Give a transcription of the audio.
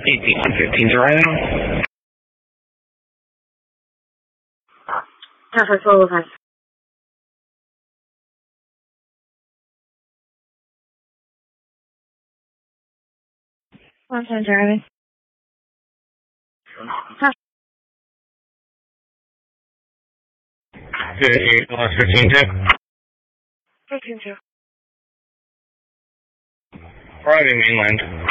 18-115's arriving. Traffic 405. One driving. 15-2. 15-2. Arriving mainland.